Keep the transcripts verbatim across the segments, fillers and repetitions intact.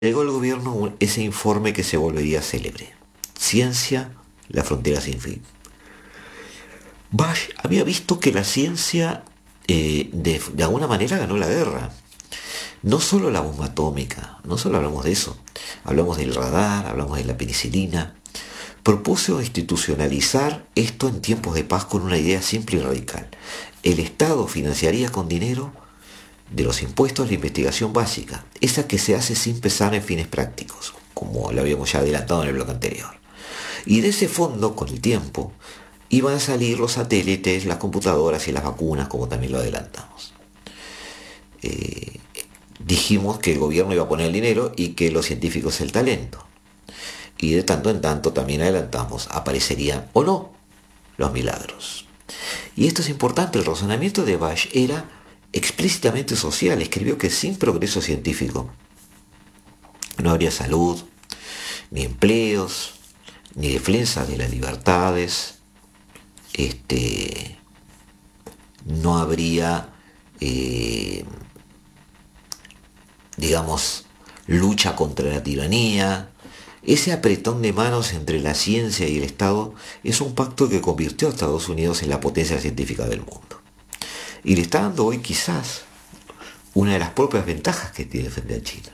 Llegó al gobierno un- ese informe que se volvería célebre. Ciencia, la frontera sin fin. Bush había visto que la ciencia eh, de, de alguna manera ganó la guerra. No solo la bomba atómica, no solo hablamos de eso, hablamos del radar, hablamos de la penicilina. Propuso institucionalizar esto en tiempos de paz con una idea simple y radical. El Estado financiaría con dinero de los impuestos la investigación básica, esa que se hace sin pensar en fines prácticos, como lo habíamos ya adelantado en el bloque anterior. Y de ese fondo, con el tiempo, iban a salir los satélites, las computadoras y las vacunas, como también lo adelantamos. Eh, Dijimos que el gobierno iba a poner el dinero y que los científicos el talento. Y de tanto en tanto también adelantamos, aparecerían o no los milagros. Y esto es importante, el razonamiento de Bush era explícitamente social. Escribió que sin progreso científico no habría salud, ni empleos, ni defensa de las libertades, este, no habría, eh, digamos, lucha contra la tiranía. Ese apretón de manos entre la ciencia y el Estado es un pacto que convirtió a Estados Unidos en la potencia científica del mundo. Y le está dando hoy quizás una de las propias ventajas que tiene frente a China.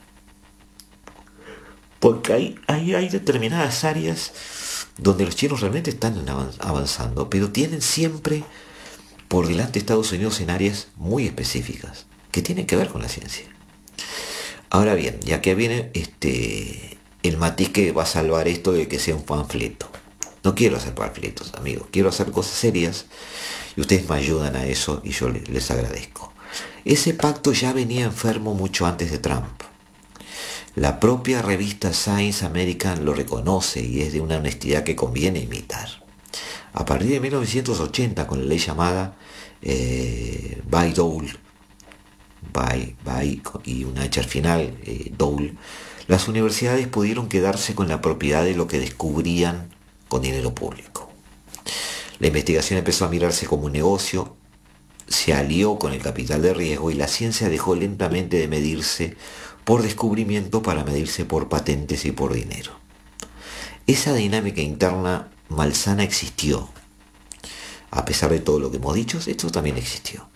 Porque hay, hay, hay determinadas áreas donde los chinos realmente están avanzando, pero tienen siempre por delante Estados Unidos en áreas muy específicas que tienen que ver con la ciencia. Ahora bien, ya que viene este, el matiz que va a salvar esto de que sea un panfleto. No quiero hacer panfletos, amigos, quiero hacer cosas serias y ustedes me ayudan a eso y yo les agradezco. Ese pacto ya venía enfermo mucho antes de Trump. La propia revista Science American lo reconoce y es de una honestidad que conviene imitar. A partir de mil novecientos ochenta, con la ley llamada eh, Bayh-Dole, Bay, Bay y una H al final, eh, Dole, las universidades pudieron quedarse con la propiedad de lo que descubrían con dinero público. La investigación empezó a mirarse como un negocio, se alió con el capital de riesgo y la ciencia dejó lentamente de medirse por descubrimiento para medirse por patentes y por dinero. Esa dinámica interna malsana existió. A pesar de todo lo que hemos dicho, esto también existió.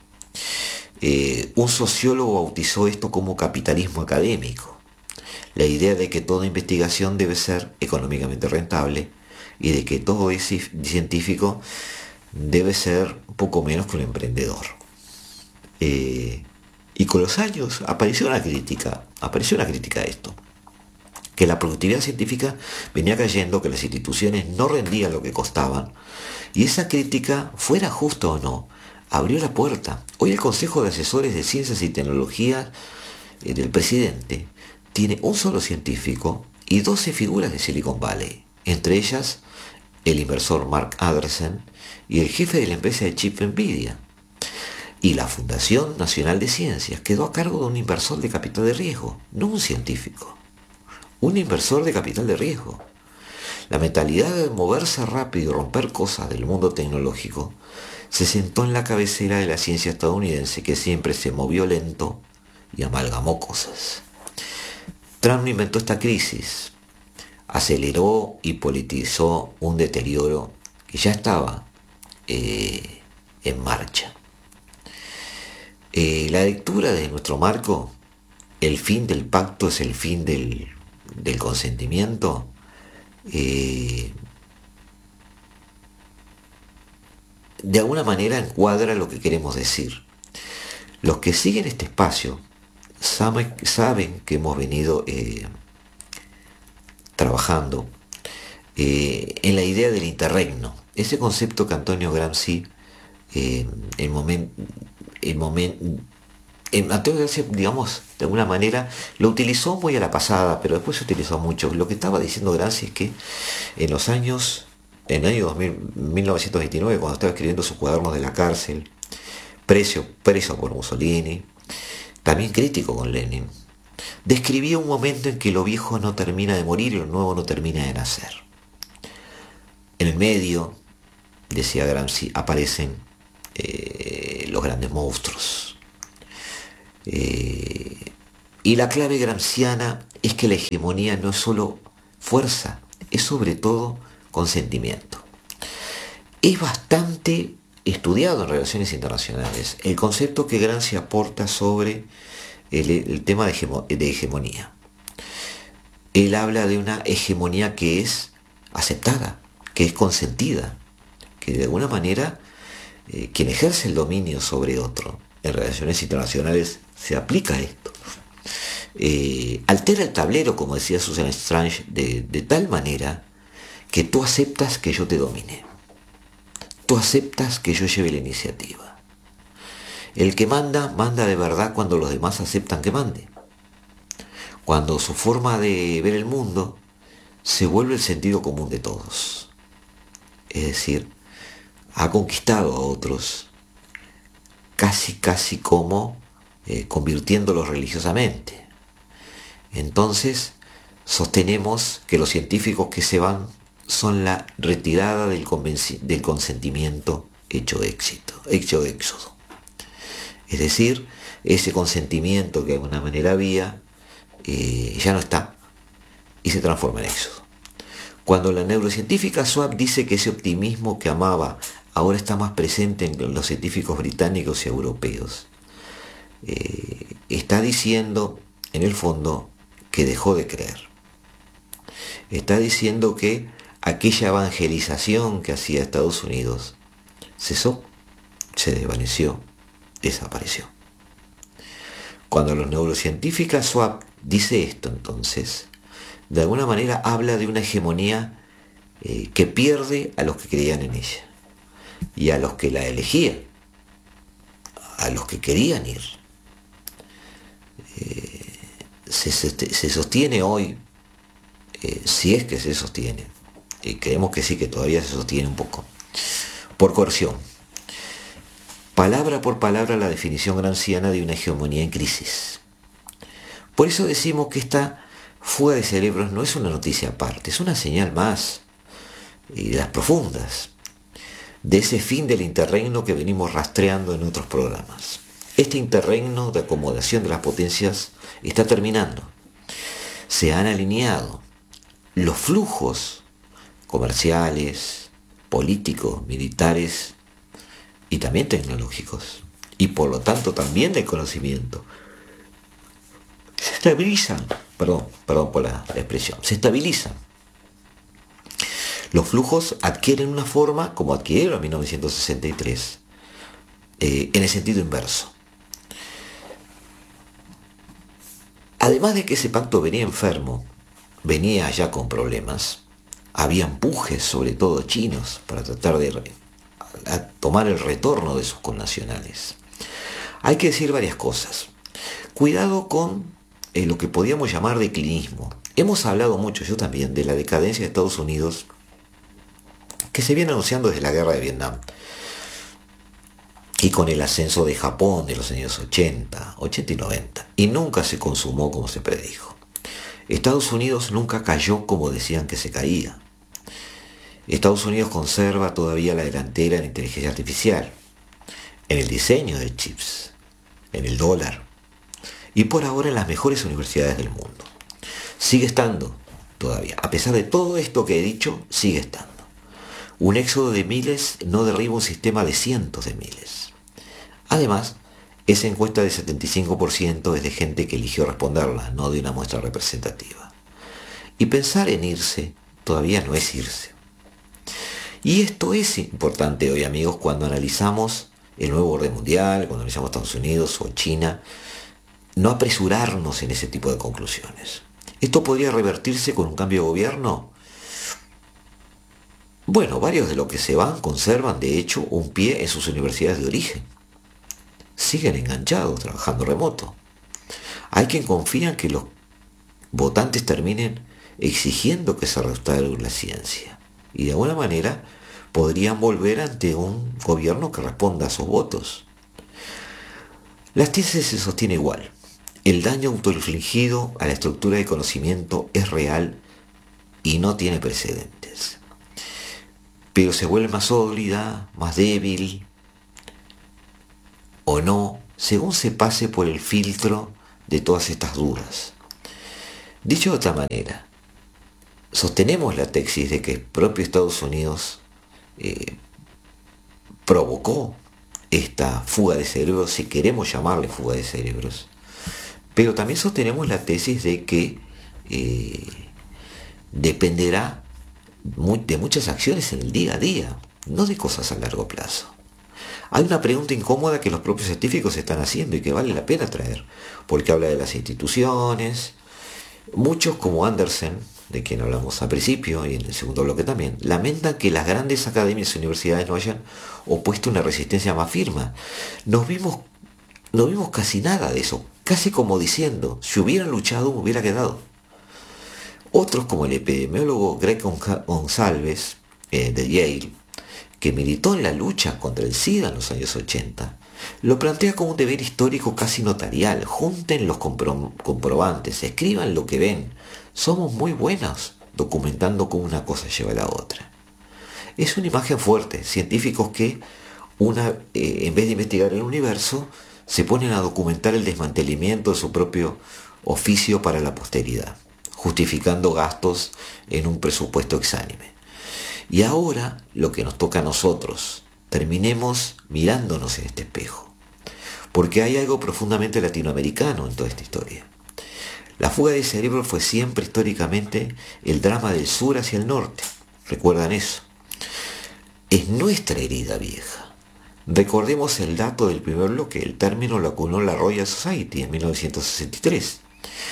Eh, un sociólogo bautizó esto como capitalismo académico. La idea de que toda investigación debe ser económicamente rentable y de que todo ese científico debe ser poco menos que un emprendedor. Eh, y con los años apareció una crítica, apareció una crítica a esto, que la productividad científica venía cayendo, que las instituciones no rendían lo que costaban, y esa crítica, fuera justa o no, abrió la puerta. Hoy el Consejo de Asesores de Ciencias y Tecnologías eh, del presidente tiene un solo científico y doce figuras de Silicon Valley, entre ellas el inversor Mark Andreessen y el jefe de la empresa de chip Nvidia. Y la Fundación Nacional de Ciencias quedó a cargo de un inversor de capital de riesgo, no un científico, un inversor de capital de riesgo. La mentalidad de moverse rápido y romper cosas del mundo tecnológico se sentó en la cabecera de la ciencia estadounidense, que siempre se movió lento y amalgamó cosas. Trump inventó esta crisis, aceleró y politizó un deterioro que ya estaba eh, en marcha. Eh, la lectura de nuestro marco, el fin del pacto es el fin del, del consentimiento, eh, de alguna manera encuadra lo que queremos decir. Los que siguen este espacio saben, saben que hemos venido eh, trabajando eh, en la idea del interregno, ese concepto que Antonio Gramsci eh, el momento el momento Antonio Gramsci, digamos, de alguna manera lo utilizó muy a la pasada, pero después se utilizó mucho. Lo que estaba diciendo Gramsci es que en los años, en el año dos mil, mil novecientos veintinueve, cuando estaba escribiendo sus cuadernos de la cárcel, preso, preso por Mussolini, también crítico con Lenin, describía un momento en que lo viejo no termina de morir y lo nuevo no termina de nacer. En el medio, decía Gramsci, aparecen eh, los grandes monstruos. Eh, Y la clave gramsciana es que la hegemonía no es solo fuerza, es sobre todo consentimiento. Es bastante estudiado en relaciones internacionales el concepto que Gramsci aporta sobre el, el tema de, hegemo, de hegemonía. Él habla de una hegemonía que es aceptada, que es consentida, que de alguna manera eh, quien ejerce el dominio sobre otro en relaciones internacionales se aplica a esto. Eh, altera el tablero, como decía Susan Strange, de, de tal manera que tú aceptas que yo te domine. Tú aceptas que yo lleve la iniciativa. El que manda, manda de verdad cuando los demás aceptan que mande. Cuando su forma de ver el mundo se vuelve el sentido común de todos. Es decir, ha conquistado a otros casi, casi como eh, convirtiéndolos religiosamente. Entonces, sostenemos que los científicos que se van son la retirada del, del consentimiento hecho éxito, hecho éxodo. Es decir, ese consentimiento que de alguna manera había, eh, ya no está y se transforma en éxodo. Cuando la neurocientífica Schwab dice que ese optimismo que amaba ahora está más presente en los científicos británicos y europeos, eh, está diciendo, en el fondo, que dejó de creer. Está diciendo que aquella evangelización que hacía Estados Unidos cesó, se desvaneció, desapareció. Cuando los neurocientíficos Schwab dice esto, entonces, de alguna manera habla de una hegemonía eh, que pierde a los que creían en ella y a los que la elegían, a los que querían ir. Eh, se, se, se sostiene hoy, eh, si es que se sostiene, y creemos que sí, que todavía se sostiene un poco, por coerción. Palabra por palabra la definición gramsciana de una hegemonía en crisis. Por eso decimos que esta fuga de cerebros no es una noticia aparte, es una señal más, y de las profundas, de ese fin del interregno que venimos rastreando en otros programas. Este interregno de acomodación de las potencias está terminando. Se han alineado los flujos comerciales, políticos, militares y también tecnológicos, y por lo tanto también del conocimiento. Se estabilizan, perdón, perdón por la expresión, se estabilizan. Los flujos adquieren una forma como adquirieron en mil novecientos sesenta y tres, eh, en el sentido inverso. Además de que ese pacto venía enfermo, venía ya con problemas, había empujes, sobre todo chinos, para tratar de re- a tomar el retorno de sus connacionales. Hay que decir varias cosas. Cuidado con eh, lo que podríamos llamar declinismo. Hemos hablado mucho, yo también, de la decadencia de Estados Unidos, que se viene anunciando desde la guerra de Vietnam, y con el ascenso de Japón de los años ochenta, ochenta y noventa, y nunca se consumó como se predijo. Estados Unidos nunca cayó como decían que se caía. Estados Unidos conserva todavía la delantera en inteligencia artificial, en el diseño de chips, en el dólar, y por ahora en las mejores universidades del mundo. Sigue estando todavía, a pesar de todo esto que he dicho, sigue estando. Un éxodo de miles no derriba un sistema de cientos de miles. Además, esa encuesta de setenta y cinco por ciento es de gente que eligió responderla, no de una muestra representativa. Y pensar en irse todavía no es irse. Y esto es importante hoy, amigos, cuando analizamos el nuevo orden mundial, cuando analizamos Estados Unidos o China, no apresurarnos en ese tipo de conclusiones. ¿Esto podría revertirse con un cambio de gobierno? Bueno, varios de los que se van conservan, de hecho, un pie en sus universidades de origen. Siguen enganchados, trabajando remoto. Hay quien confía en que los votantes terminen exigiendo que se restaure la ciencia. Y de alguna manera podrían volver ante un gobierno que responda a sus votos. La tesis se sostiene igual. El daño autoinfligido a la estructura de conocimiento es real y no tiene precedentes. Pero se vuelve más sólida, más débil o no, según se pase por el filtro de todas estas dudas. Dicho de otra manera, sostenemos la tesis de que el propio Estados Unidos eh, provocó esta fuga de cerebros, si queremos llamarle fuga de cerebros, pero también sostenemos la tesis de que eh, dependerá de muchas acciones en el día a día, no de cosas a largo plazo. Hay una pregunta incómoda que los propios científicos están haciendo y que vale la pena traer, porque habla de las instituciones. Muchos, como Andersen, de quien hablamos al principio y en el segundo bloque también, lamentan que las grandes academias y universidades no hayan opuesto una resistencia más firme. Nos vimos, no vimos casi nada de eso, casi como diciendo, si hubieran luchado me hubiera quedado. Otros, como el epidemiólogo Greg González eh, de Yale, que militó en la lucha contra el SIDA en los años ochenta, lo plantea como un deber histórico casi notarial. Junten los compro- comprobantes, escriban lo que ven. Somos muy buenos documentando cómo una cosa lleva a la otra. Es una imagen fuerte. Científicos que, una, eh, en vez de investigar el universo, se ponen a documentar el desmantelamiento de su propio oficio para la posteridad, justificando gastos en un presupuesto exánime. Y ahora lo que nos toca a nosotros, terminemos mirándonos en este espejo, porque hay algo profundamente latinoamericano en toda esta historia. La fuga de cerebro fue siempre históricamente el drama del sur hacia el norte, recuerdan eso. Es nuestra herida vieja. Recordemos el dato del primer bloque, el término lo acuñó la Royal Society en mil novecientos sesenta y tres,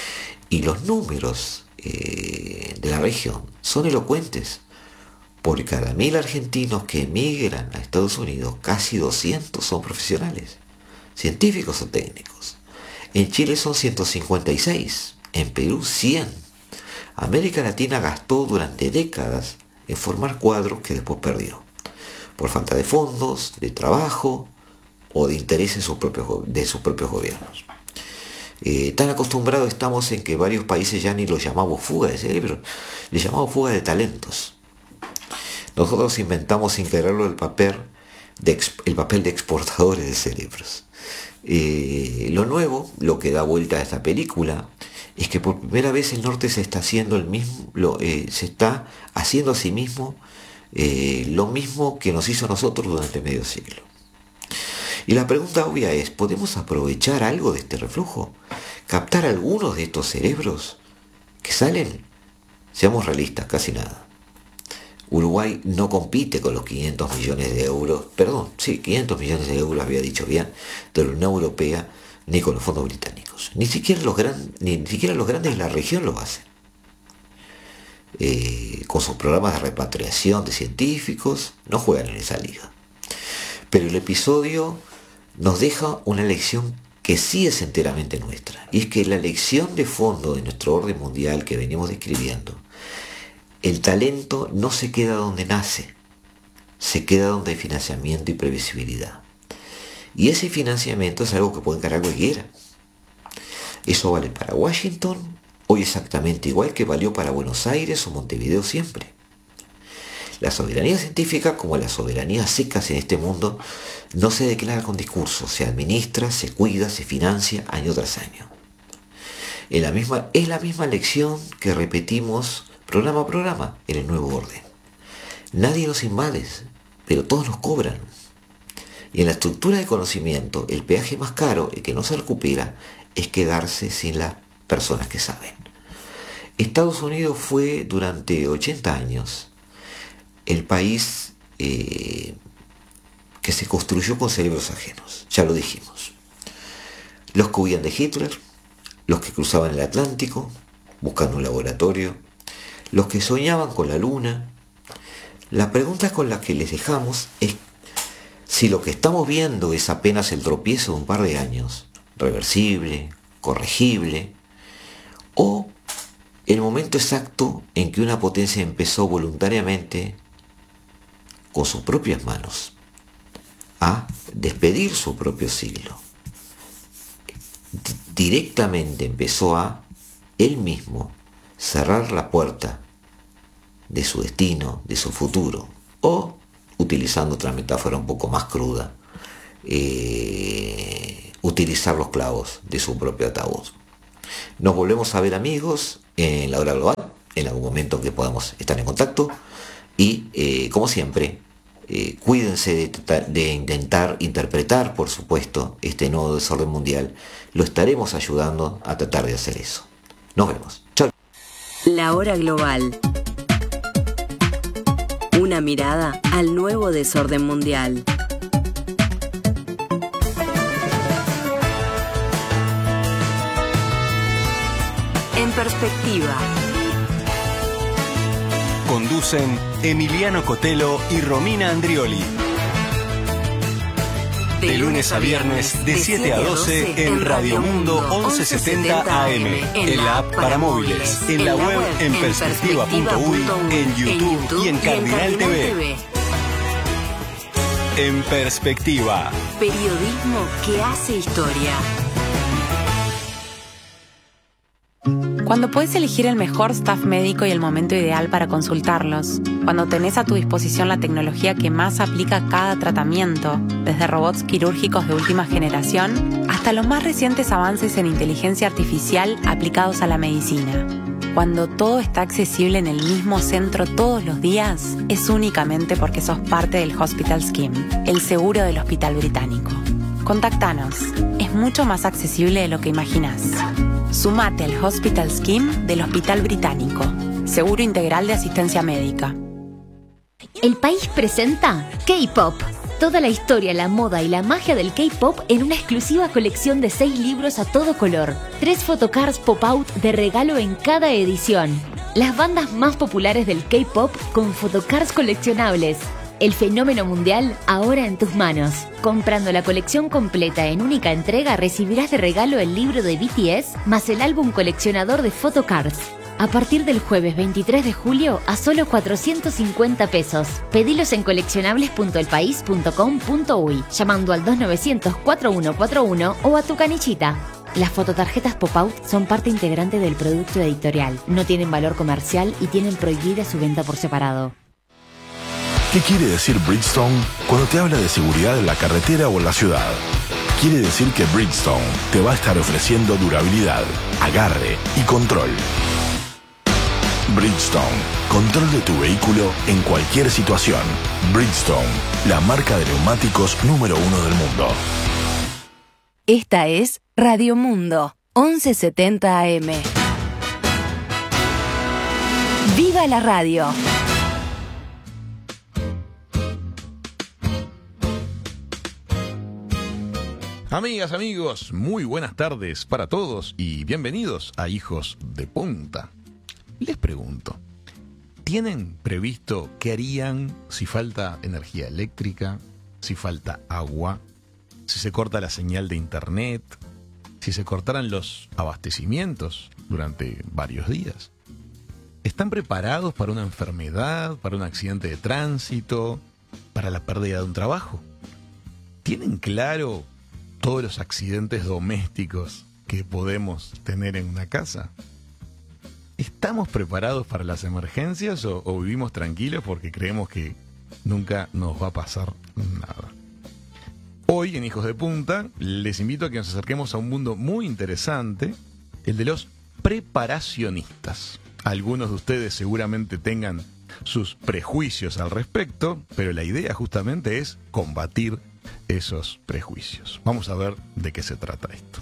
y los números eh, de la región son elocuentes. Por cada mil argentinos que emigran a Estados Unidos, casi doscientos son profesionales, científicos o técnicos. En Chile son ciento cincuenta y seis, en Perú cien. América Latina gastó durante décadas en formar cuadros que después perdió, por falta de fondos, de trabajo o de interés en sus propios, de sus propios gobiernos. Eh, tan acostumbrados estamos en que varios países ya ni los llamamos fuga de cerebro, les llamamos fuga de talentos. Nosotros inventamos sin quererlo el papel de, el papel de exportadores de cerebros. Eh, lo nuevo, lo que da vuelta a esta película, es que por primera vez el norte se está haciendo el mismo, lo, eh, se está haciendo a sí mismo eh, lo mismo que nos hizo a nosotros durante medio siglo. Y la pregunta obvia es, ¿podemos aprovechar algo de este reflujo? ¿Captar algunos de estos cerebros que salen? Seamos realistas, casi nada. Uruguay no compite con los quinientos millones de euros, perdón, sí, quinientos millones de euros había dicho bien, de la Unión Europea, ni con los fondos británicos. Ni siquiera los, gran, ni, ni siquiera los grandes de la región lo hacen. Eh, con sus programas de repatriación de científicos, no juegan en esa liga. Pero el episodio nos deja una lección que sí es enteramente nuestra, y es que la lección de fondo de nuestro orden mundial que venimos describiendo, el talento no se queda donde nace, se queda donde hay financiamiento y previsibilidad. Y ese financiamiento es algo que puede encargar cualquiera. Eso vale para Washington hoy exactamente igual que valió para Buenos Aires o Montevideo siempre. La soberanía científica, como las soberanías secas en este mundo, no se declara con discursos, se administra, se cuida, se financia año tras año. Es la misma, es la misma lección que repetimos programa a programa en el nuevo orden. Nadie nos invade, pero todos nos cobran. Y en la estructura de conocimiento, el peaje más caro, el que no se recupera, es quedarse sin las personas que saben. Estados Unidos fue durante ochenta años el país eh, que se construyó con cerebros ajenos, ya lo dijimos. Los que huían de Hitler, los que cruzaban el Atlántico buscando un laboratorio, los que soñaban con la luna. La pregunta con la que les dejamos es si lo que estamos viendo es apenas el tropiezo de un par de años, reversible, corregible, o el momento exacto en que una potencia empezó voluntariamente, con sus propias manos, a despedir su propio siglo. D- directamente empezó a, él mismo, cerrar la puerta de su destino, de su futuro, o, utilizando otra metáfora un poco más cruda, eh, utilizar los clavos de su propio ataúd. Nos volvemos a ver, amigos, en la hora global, en algún momento que podamos estar en contacto. Y eh, como siempre, eh, cuídense de, tratar- de intentar interpretar, por supuesto, este nuevo desorden mundial. Lo estaremos ayudando a tratar de hacer eso. Nos vemos. Chao. La hora global. Una mirada al nuevo desorden mundial. En perspectiva. Conducen Emiliano Cotelo y Romina Andrioli. De lunes a viernes, de siete a doce, en Radio Mundo once setenta A M, en la app para móviles, en la web en perspectiva punto uy, en YouTube y en Cardinal T V. En Perspectiva. Periodismo que hace historia. Cuando puedes elegir el mejor staff médico y el momento ideal para consultarlos, cuando tenés a tu disposición la tecnología que más aplica a cada tratamiento, desde robots quirúrgicos de última generación hasta los más recientes avances en inteligencia artificial aplicados a la medicina. Cuando todo está accesible en el mismo centro todos los días, es únicamente porque sos parte del Hospital Scheme, el seguro del Hospital Británico. Contactanos, es mucho más accesible de lo que imaginás. Sumate al Hospital Scheme del Hospital Británico. Seguro integral de asistencia médica. El país presenta K-Pop. Toda la historia, la moda y la magia del K-Pop en una exclusiva colección de seis libros a todo color. Tres photocards pop-out de regalo en cada edición. Las bandas más populares del K-Pop con photocards coleccionables. El fenómeno mundial ahora en tus manos. Comprando la colección completa en única entrega recibirás de regalo el libro de B T S más el álbum coleccionador de photocards. A partir del jueves veintitrés de julio a solo cuatrocientos cincuenta pesos. Pedilos en coleccionables punto el país punto com punto uy llamando al dos novecientos, cuatro uno cuatro uno o a tu canillita. Las fototarjetas pop-out son parte integrante del producto editorial. No tienen valor comercial y tienen prohibida su venta por separado. ¿Qué quiere decir Bridgestone cuando te habla de seguridad en la carretera o en la ciudad? Quiere decir que Bridgestone te va a estar ofreciendo durabilidad, agarre y control. Bridgestone, control de tu vehículo en cualquier situación. Bridgestone, la marca de neumáticos número uno del mundo. Esta es Radio Mundo once setenta A M. ¡Viva la radio! Amigas, amigos, muy buenas tardes para todos y bienvenidos a Hijos de Punta. Les pregunto, ¿tienen previsto qué harían si falta energía eléctrica, si falta agua, si se corta la señal de internet, si se cortaran los abastecimientos durante varios días? ¿Están preparados para una enfermedad, para un accidente de tránsito, para la pérdida de un trabajo? ¿Tienen claro todos los accidentes domésticos que podemos tener en una casa? ¿Estamos preparados para las emergencias o, o vivimos tranquilos porque creemos que nunca nos va a pasar nada? Hoy en Hijos de Punta les invito a que nos acerquemos a un mundo muy interesante, el de los preparacionistas. Algunos de ustedes seguramente tengan sus prejuicios al respecto, pero la idea justamente es combatir esos prejuicios. Vamos a ver de qué se trata esto.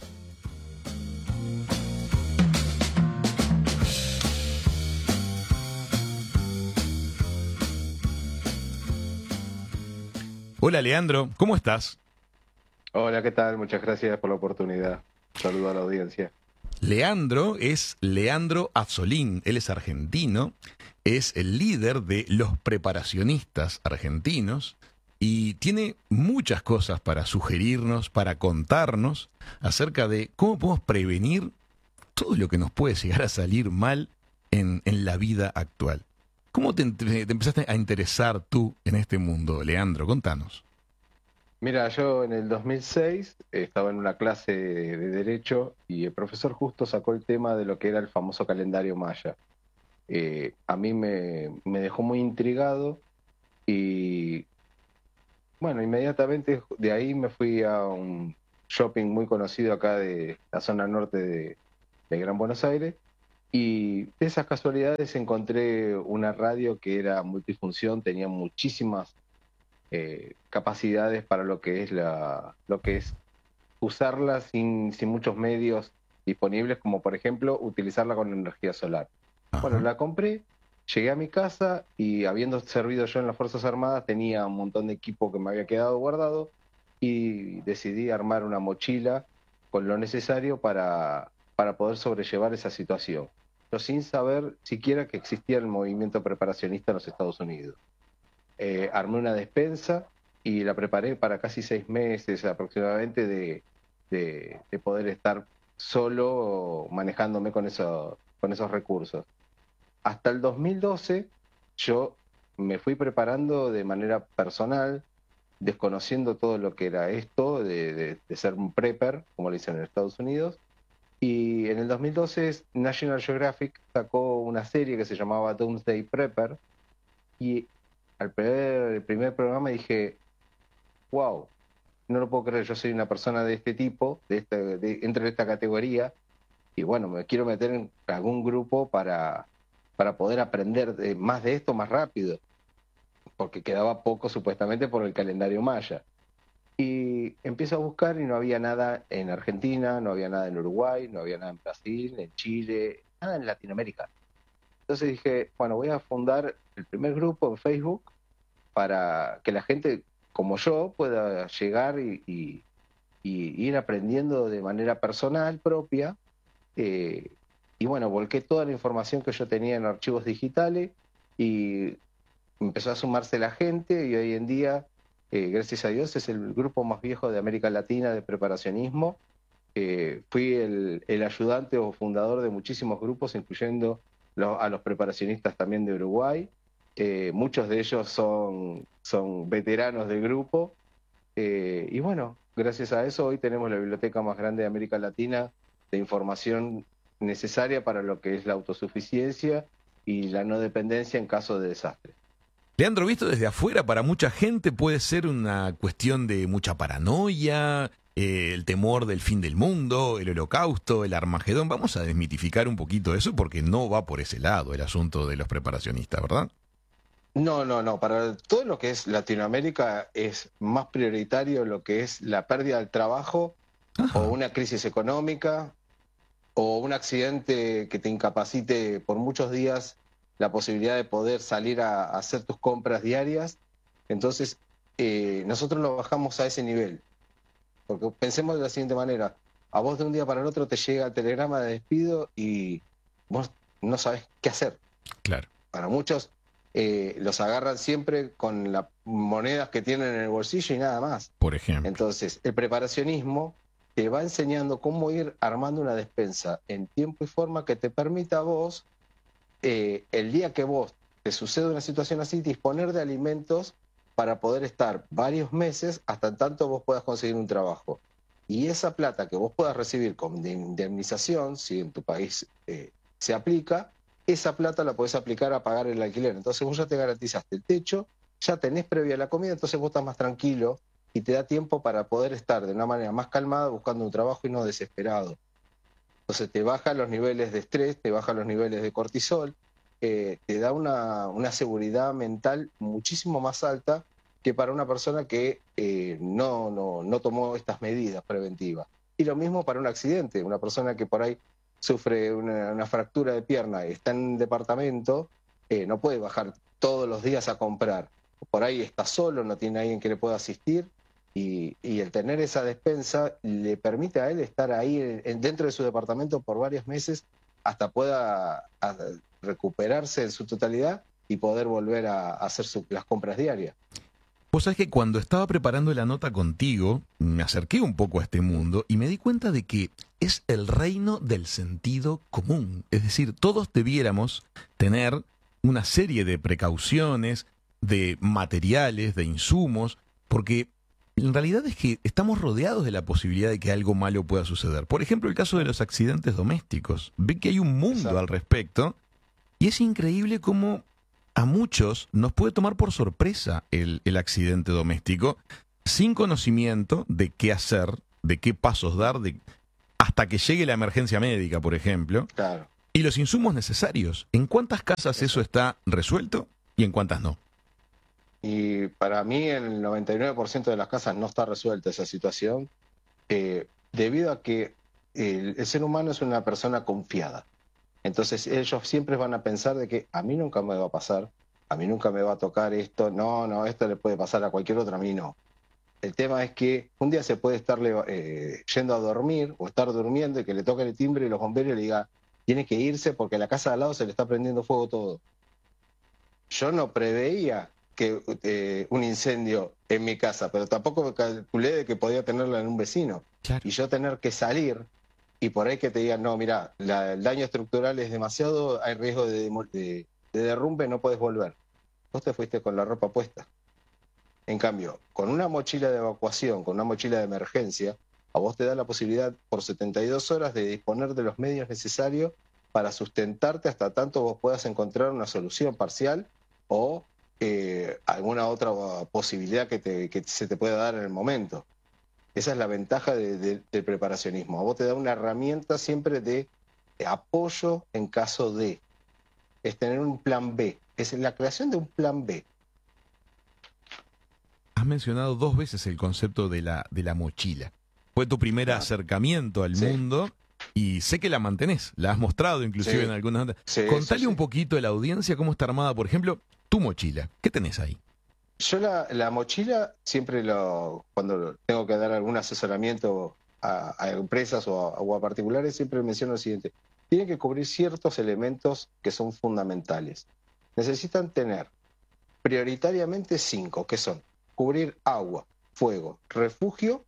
Hola Leandro, ¿cómo estás? Hola, ¿qué tal? Muchas gracias por la oportunidad. Saludo a la audiencia. Leandro es Leandro Azzolín, él es argentino, es el líder de los preparacionistas argentinos y tiene muchas cosas para sugerirnos, para contarnos acerca de cómo podemos prevenir todo lo que nos puede llegar a salir mal en, en la vida actual. ¿Cómo te, te empezaste a interesar tú en este mundo, Leandro? Contanos. Mira, yo en el dos mil seis estaba en una clase de, de Derecho y el profesor justo sacó el tema de lo que era el famoso calendario maya. Eh, a mí me, me dejó muy intrigado y, bueno, inmediatamente de ahí me fui a un shopping muy conocido acá de la zona norte de, de Gran Buenos Aires, y de esas casualidades encontré una radio que era multifunción, tenía muchísimas eh, capacidades para lo que es la lo que es usarla sin, sin muchos medios disponibles, como por ejemplo utilizarla con energía solar. Ajá. Bueno, la compré, llegué a mi casa y habiendo servido yo en las Fuerzas Armadas tenía un montón de equipo que me había quedado guardado y decidí armar una mochila con lo necesario para, para poder sobrellevar esa situación. Yo sin saber siquiera que existía el movimiento preparacionista en los Estados Unidos. Eh, armé una despensa y la preparé para casi seis meses aproximadamente de, de, de poder estar solo manejándome con, eso, con esos recursos. Hasta el dos mil doce yo me fui preparando de manera personal, desconociendo todo lo que era esto de, de, de ser un prepper, como le dicen en Estados Unidos. Y en el dos mil doce National Geographic sacó una serie que se llamaba Doomsday Prepper, y al primer, el primer programa dije, wow, no lo puedo creer, yo soy una persona de este tipo, de esta, de, entro en esta categoría, y bueno, me quiero meter en algún grupo para, para poder aprender de, más de esto más rápido, porque quedaba poco supuestamente por el calendario maya. Y empiezo a buscar y no había nada en Argentina, no había nada en Uruguay, no había nada en Brasil, en Chile, nada en Latinoamérica. Entonces dije, bueno, voy a fundar el primer grupo en Facebook para que la gente como yo pueda llegar y, y, y ir aprendiendo de manera personal, propia. Eh, y bueno, volqué toda la información que yo tenía en archivos digitales y empezó a sumarse la gente y hoy en día, eh, gracias a Dios, es el grupo más viejo de América Latina de preparacionismo. Eh, fui el, el ayudante o fundador de muchísimos grupos, incluyendo los, a los preparacionistas también de Uruguay. Eh, muchos de ellos son, son veteranos del grupo. Eh, y bueno, gracias a eso hoy tenemos la biblioteca más grande de América Latina de información necesaria para lo que es la autosuficiencia y la no dependencia en caso de desastre. Leandro, visto desde afuera, para mucha gente puede ser una cuestión de mucha paranoia, eh, el temor del fin del mundo, el holocausto, el Armagedón. Vamos a desmitificar un poquito eso porque no va por ese lado el asunto de los preparacionistas, ¿verdad? No, no, no. Para todo lo que es Latinoamérica es más prioritario lo que es la pérdida del trabajo. Ajá. O una crisis económica o un accidente que te incapacite por muchos días la posibilidad de poder salir a, a hacer tus compras diarias. Entonces, eh, nosotros lo bajamos a ese nivel. Porque pensemos de la siguiente manera. A vos de un día para el otro te llega el telegrama de despido y vos no sabés qué hacer. Claro. Para muchos eh, los agarran siempre con las monedas que tienen en el bolsillo y nada más. Por ejemplo. Entonces, el preparacionismo te va enseñando cómo ir armando una despensa en tiempo y forma que te permita a vos, eh, el día que vos te sucede una situación así, disponer de alimentos para poder estar varios meses hasta tanto vos puedas conseguir un trabajo. Y esa plata que vos puedas recibir con indemnización, si en tu país eh, se aplica, esa plata la podés aplicar a pagar el alquiler. Entonces vos ya te garantizaste el techo, ya tenés previa la comida, entonces vos estás más tranquilo y te da tiempo para poder estar de una manera más calmada buscando un trabajo y no desesperado. Entonces te baja los niveles de estrés, te baja los niveles de cortisol, eh, te da una, una seguridad mental muchísimo más alta que para una persona que eh, no, no, no tomó estas medidas preventivas. Y lo mismo para un accidente, una persona que por ahí sufre una, una fractura de pierna, está en un departamento, eh, no puede bajar todos los días a comprar. Por ahí está solo, no tiene alguien que le pueda asistir. Y, y el tener esa despensa le permite a él estar ahí en, dentro de su departamento por varios meses hasta pueda a, recuperarse en su totalidad y poder volver a, a hacer su, las compras diarias. Vos sabés que cuando estaba preparando la nota contigo, me acerqué un poco a este mundo y me di cuenta de que es el reino del sentido común. Es decir, todos debiéramos tener una serie de precauciones, de materiales, de insumos, porque en realidad es que estamos rodeados de la posibilidad de que algo malo pueda suceder. Por ejemplo, el caso de los accidentes domésticos. Ve que hay un mundo Exacto. al respecto y es increíble cómo a muchos nos puede tomar por sorpresa el, el accidente doméstico sin conocimiento de qué hacer, de qué pasos dar, de hasta que llegue la emergencia médica, por ejemplo. Claro. Y los insumos necesarios. ¿En cuántas casas eso está resuelto y en cuántas no? Y para mí en el noventa y nueve por ciento de las casas no está resuelta esa situación, eh, debido a que el, el ser humano es una persona confiada. Entonces ellos siempre van a pensar de que a mí nunca me va a pasar, a mí nunca me va a tocar esto, no, no, esto le puede pasar a cualquier otro, a mí no. El tema es que un día se puede estar eh, yendo a dormir o estar durmiendo y que le toque el timbre y los bomberos le digan, tiene que irse porque la casa de al lado se le está prendiendo fuego todo. Yo no preveía que eh, un incendio en mi casa, pero tampoco me calculé de que podía tenerla en un vecino. Claro. Y yo tener que salir y por ahí que te digan, no, mira, la, el daño estructural es demasiado, hay riesgo de, de, de derrumbe, no puedes volver. Vos te fuiste con la ropa puesta. En cambio, con una mochila de evacuación, con una mochila de emergencia, a vos te da la posibilidad por setenta y dos horas de disponer de los medios necesarios para sustentarte hasta tanto vos puedas encontrar una solución parcial o eh, alguna otra posibilidad que, te, que se te pueda dar en el momento. Esa es la ventaja de, de, del preparacionismo. A vos te da una herramienta siempre de, de apoyo en caso de. Es tener un plan B. Es la creación de un plan B. Has mencionado dos veces el concepto de la, de la mochila. Fue tu primer ah. acercamiento al sí. mundo y sé que la mantenés, la has mostrado inclusive sí. en algunas... Sí, Contale sí, un sí. poquito a la audiencia cómo está armada, por ejemplo, tu mochila. ¿Qué tenés ahí? Yo la, la mochila siempre lo cuando tengo que dar algún asesoramiento a, a empresas o a, o a particulares, siempre menciono lo siguiente. Tienen que cubrir ciertos elementos que son fundamentales. Necesitan tener prioritariamente cinco, que son cubrir agua, fuego, refugio,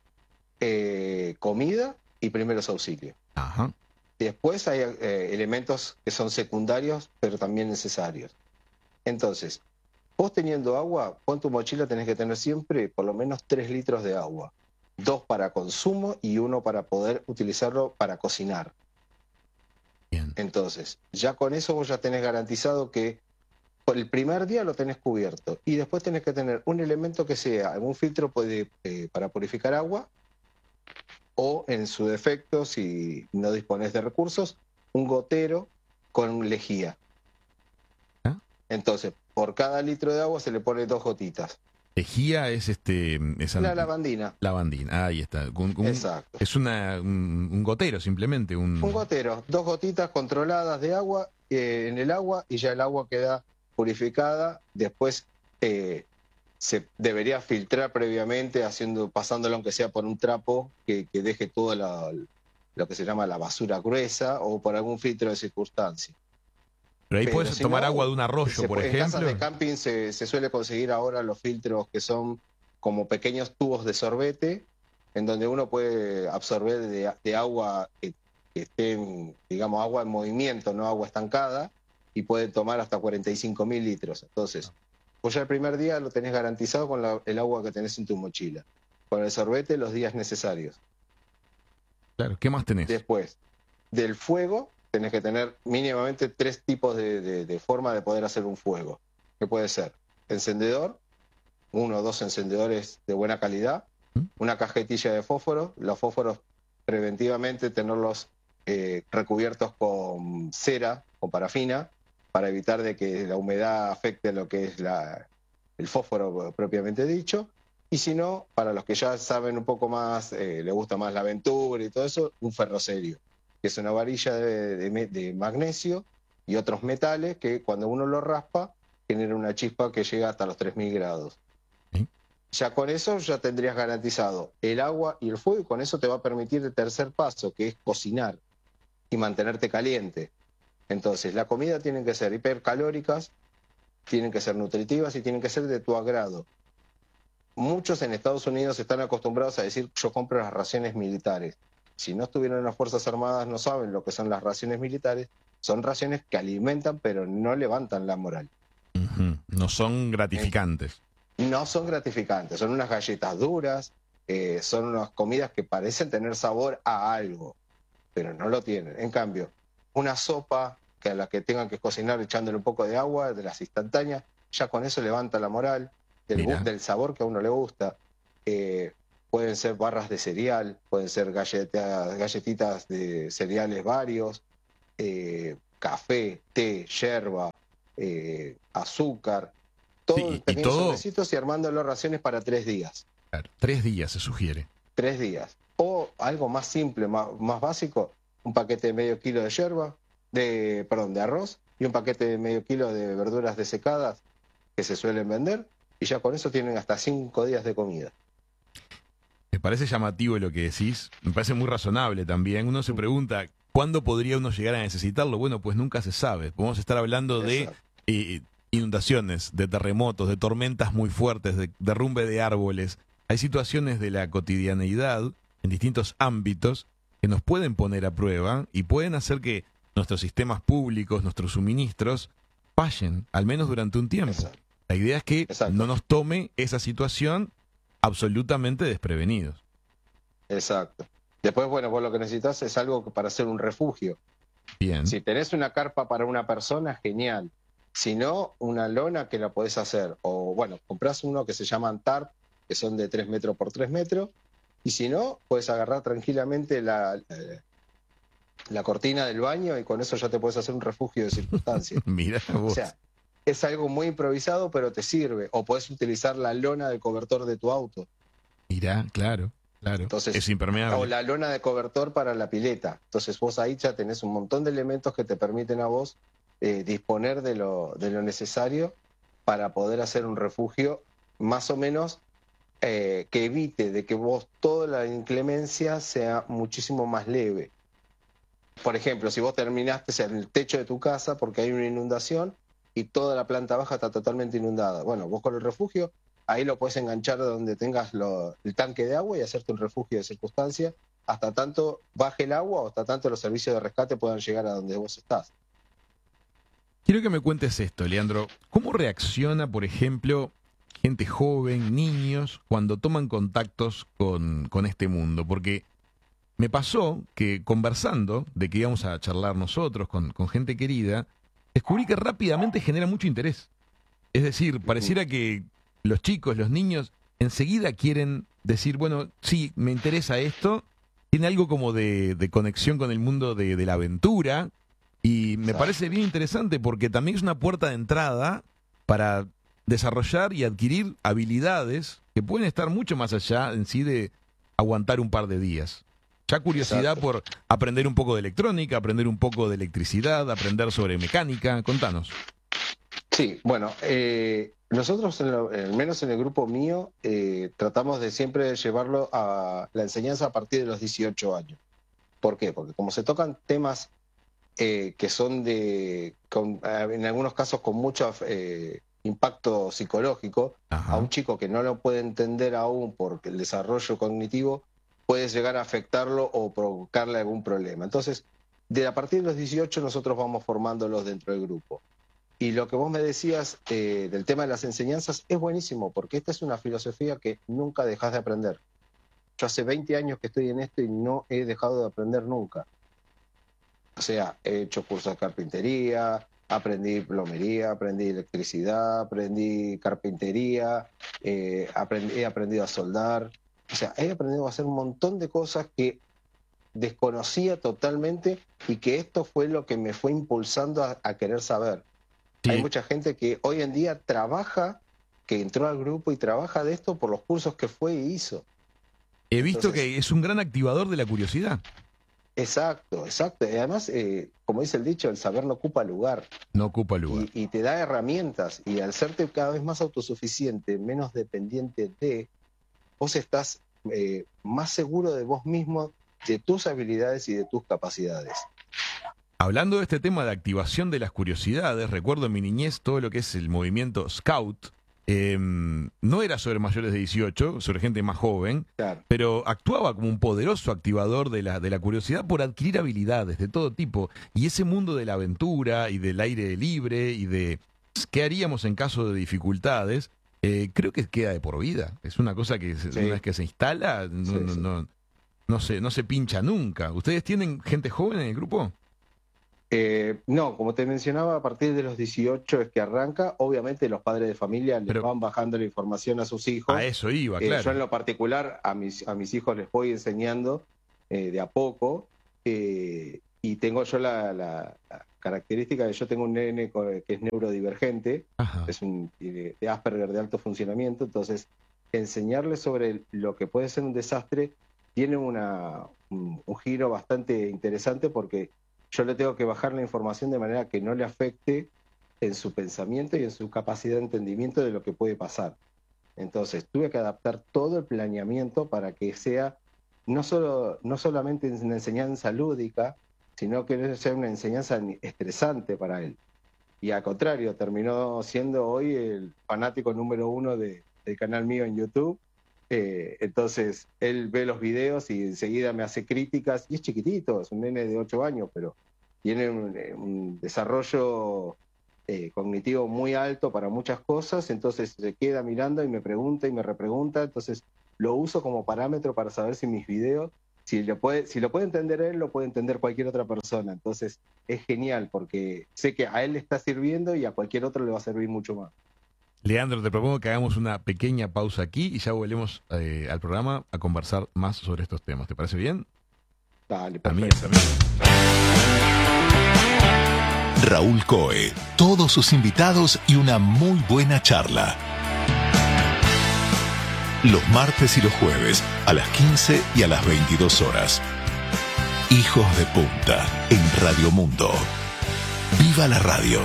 eh, comida y primeros auxilios. Ajá. Después hay eh, elementos que son secundarios, pero también necesarios. Entonces, vos teniendo agua, con tu mochila tenés que tener siempre por lo menos tres litros de agua. Dos para consumo y uno para poder utilizarlo para cocinar. Bien. Entonces, ya con eso vos ya tenés garantizado que por el primer día lo tenés cubierto. Y después tenés que tener un elemento que sea algún filtro puede, eh, para purificar agua, o en su defecto, si no disponés de recursos, un gotero con lejía. ¿Ah? Entonces, por cada litro de agua se le pone dos gotitas. Lejía es este... Esa... La lavandina. Lavandina, ahí está. Un, un, Exacto. Es una, un, un gotero simplemente. Un... un gotero, dos gotitas controladas de agua eh, en el agua y ya el agua queda purificada. Después eh, se debería filtrar previamente, haciendo, pasándolo aunque sea por un trapo que, que deje todo la, lo que se llama la basura gruesa o por algún filtro de circunstancia. Pero ahí Pero puedes si tomar no, agua de un arroyo, se, por en ejemplo. En casas de camping se, se suele conseguir ahora los filtros que son como pequeños tubos de sorbete, en donde uno puede absorber de, de agua que, que esté, en, digamos, agua en movimiento, no agua estancada, y puede tomar hasta cuarenta y cinco mil litros. Entonces, vos ya el primer día lo tenés garantizado con la, el agua que tenés en tu mochila. Con el sorbete los días necesarios. Claro, ¿qué más tenés? Después, del fuego, tenés que tener mínimamente tres tipos de, de, de forma de poder hacer un fuego. Que puede ser encendedor, uno o dos encendedores de buena calidad, ¿Mm? una cajetilla de fósforo, los fósforos preventivamente tenerlos eh, recubiertos con cera, con parafina, para evitar de que la humedad afecte lo que es la, el fósforo propiamente dicho. Y si no, para los que ya saben un poco más, eh, les gusta más la aventura y todo eso, un ferrocerio, que es una varilla de, de, de magnesio y otros metales que cuando uno lo raspa genera una chispa que llega hasta los tres mil grados. ¿Sí? Ya con eso ya tendrías garantizado el agua y el fuego, y con eso te va a permitir el tercer paso, que es cocinar y mantenerte caliente. Entonces, la comida tiene que ser hipercalóricas, tienen que ser nutritivas y tienen que ser de tu agrado. Muchos en Estados Unidos están acostumbrados a decir, yo compro las raciones militares. Si no estuvieron en las Fuerzas Armadas no saben lo que son las raciones militares. Son raciones que alimentan pero no levantan la moral. Uh-huh. No son gratificantes. Eh, no son gratificantes, son unas galletas duras, eh, son unas comidas que parecen tener sabor a algo, pero no lo tienen. En cambio, una sopa que a la que tengan que cocinar echándole un poco de agua, de las instantáneas, ya con eso levanta la moral, del, del sabor que a uno le gusta. Eh, pueden ser barras de cereal, pueden ser galletas, galletitas de cereales varios, eh, café, té, yerba, eh, azúcar, todo Sí, y- en y pequeños todo- sobrecitos y armando las raciones para tres días. Claro, tres días se sugiere. Tres días. O algo más simple, más, más básico, un paquete de medio kilo de yerba, de, perdón, de arroz, y un paquete de medio kilo de verduras desecadas que se suelen vender, y ya con eso tienen hasta cinco días de comida. Me parece llamativo lo que decís, me parece muy razonable también. Uno se pregunta, ¿cuándo podría uno llegar a necesitarlo? Bueno, pues nunca se sabe. Podemos estar hablando de Exacto. eh, inundaciones, de terremotos, de tormentas muy fuertes, de derrumbe de árboles. Hay situaciones de la cotidianeidad en distintos ámbitos que nos pueden poner a prueba y pueden hacer que nuestros sistemas públicos, nuestros suministros, fallen, al menos durante un tiempo. Exacto. La idea es que Exacto. no nos tome esa situación absolutamente desprevenidos. Exacto. Después, bueno, vos lo que necesitas es algo para hacer un refugio. Bien. Si tenés una carpa para una persona, genial. Si no, una lona que la podés hacer. O, bueno, comprás uno que se llaman tarp, que son de tres metros por tres metros. Y si no, puedes agarrar tranquilamente la, la, la cortina del baño y con eso ya te puedes hacer un refugio de circunstancias. Mira O vos. sea, es algo muy improvisado, pero te sirve. O podés utilizar la lona del cobertor de tu auto. Mirá, claro, claro. Entonces, es impermeable. O la lona de cobertor para la pileta. Entonces vos ahí ya tenés un montón de elementos que te permiten a vos eh, disponer de lo, de lo necesario para poder hacer un refugio más o menos eh, que evite de que vos toda la inclemencia sea muchísimo más leve. Por ejemplo, si vos terminaste en el techo de tu casa porque hay una inundación y toda la planta baja está totalmente inundada. Bueno, vos con el refugio ahí lo puedes enganchar donde tengas lo, el tanque de agua y hacerte un refugio de circunstancia hasta tanto baje el agua o hasta tanto los servicios de rescate puedan llegar a donde vos estás. Quiero que me cuentes esto, Leandro. ¿Cómo reacciona, por ejemplo, gente joven, niños, cuando toman contactos con, con este mundo? Porque me pasó que conversando de que íbamos a charlar nosotros con, con gente querida, descubrí que rápidamente genera mucho interés. Es decir, pareciera que los chicos, los niños, enseguida quieren decir, bueno, sí, me interesa esto, tiene algo como de, de conexión con el mundo de, de la aventura, y me Exacto. parece bien interesante porque también es una puerta de entrada para desarrollar y adquirir habilidades que pueden estar mucho más allá en sí de aguantar un par de días. Ya curiosidad Exacto. por aprender un poco de electrónica, aprender un poco de electricidad, aprender sobre mecánica. Contanos. Sí, bueno, eh, nosotros, en lo- al menos en el grupo mío, eh, tratamos de siempre llevarlo a la enseñanza a partir de los dieciocho años. ¿Por qué? Porque como se tocan temas eh, que son de, con, eh, en algunos casos con mucho eh, impacto psicológico, Ajá. a un chico que no lo puede entender aún porque el desarrollo cognitivo puede llegar a afectarlo o provocarle algún problema. Entonces, de a partir de los dieciocho nosotros vamos formándolos dentro del grupo. Y lo que vos me decías eh, del tema de las enseñanzas es buenísimo, porque esta es una filosofía que nunca dejas de aprender. Yo hace veinte años que estoy en esto y no he dejado de aprender nunca. O sea, he hecho cursos de carpintería, aprendí plomería, aprendí electricidad, aprendí carpintería, eh, aprendí, he aprendido a soldar. O sea, he aprendido a hacer un montón de cosas que desconocía totalmente y que esto fue lo que me fue impulsando a, a querer saber. Sí. Hay mucha gente que hoy en día trabaja, que entró al grupo y trabaja de esto por los cursos que fue y hizo. He visto Entonces- que es un gran activador de la curiosidad. Exacto, exacto. Y además, eh, como dice el dicho, el saber no ocupa lugar. No ocupa lugar. Y, y te da herramientas. Y al serte cada vez más autosuficiente, menos dependiente de, vos estás eh, más seguro de vos mismo, de tus habilidades y de tus capacidades. Hablando de este tema de activación de las curiosidades, recuerdo en mi niñez todo lo que es el movimiento Scout. Eh, no era sobre mayores de dieciocho, sobre gente más joven, Claro. pero actuaba como un poderoso activador de la, de la curiosidad por adquirir habilidades de todo tipo. Y ese mundo de la aventura y del aire libre y de qué haríamos en caso de dificultades, eh, creo que queda de por vida. Es una cosa que se- Sí. una vez que se instala, no, Sí, no, sí. no, no se, no se pincha nunca. ¿Ustedes tienen gente joven en el grupo? Eh, no, como te mencionaba, a partir de los dieciocho es que arranca. Obviamente los padres de familia les Pero, van bajando la información a sus hijos. A eso iba, Eh, claro. yo en lo particular a mis, a mis hijos les voy enseñando eh, de a poco. Eh, y tengo yo la, la, la característica de yo tengo un nene que es neurodivergente, Ajá. es un de Asperger de alto funcionamiento, entonces enseñarles sobre lo que puede ser un desastre tiene una, un, un giro bastante interesante porque yo le tengo que bajar la información de manera que no le afecte en su pensamiento y en su capacidad de entendimiento de lo que puede pasar. Entonces tuve que adaptar todo el planeamiento para que sea no, solo, no solamente una enseñanza lúdica, sino que no sea una enseñanza estresante para él. Y al contrario, terminó siendo hoy el fanático número uno de, del canal mío en YouTube. Eh, entonces él ve los videos y enseguida me hace críticas, y es chiquitito, es un nene de ocho años, pero tiene un, un desarrollo eh, cognitivo muy alto para muchas cosas, entonces se queda mirando y me pregunta y me repregunta, entonces lo uso como parámetro para saber si mis videos, si lo puede, si lo puede entender él, lo puede entender cualquier otra persona. Entonces es genial porque sé que a él le está sirviendo y a cualquier otro le va a servir mucho más. Leandro, te propongo que hagamos una pequeña pausa aquí y ya volvemos eh, al programa a conversar más sobre estos temas. ¿Te parece bien? Dale, Amigas, perfecto. amigos. Raúl Coe, todos sus invitados y una muy buena charla. Los martes y los jueves a las quince y a las veintidós horas. Hijos de Punta en Radio Mundo. ¡Viva la radio!